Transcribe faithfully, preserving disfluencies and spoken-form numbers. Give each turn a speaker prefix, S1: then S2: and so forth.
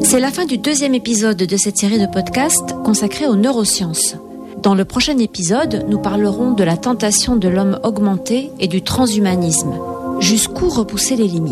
S1: C'est la fin du deuxième épisode de cette série de podcasts consacrée aux neurosciences. Dans le prochain épisode, nous parlerons de la tentation de l'homme augmenté et du transhumanisme. Jusqu'où repousser les limites ?